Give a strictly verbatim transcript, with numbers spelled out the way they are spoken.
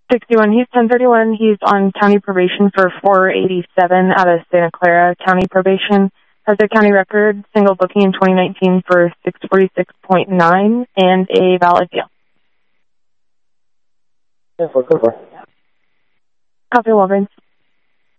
sixty-one, he's ten thirty-one. He's on county probation for four eighty-seven out of Santa Clara County probation. Has a county record, single booking in twenty nineteen for six forty-six point nine, and a valid deal. Yeah, for, for, for. Copy, Walgreens.